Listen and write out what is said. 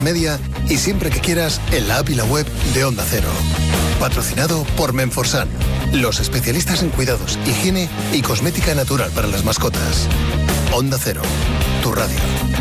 media y siempre que quieras en la app y la web de Onda Cero. Patrocinado por Menforsan, los especialistas en cuidados, higiene y cosmética natural para las mascotas. Onda Cero, tu radio.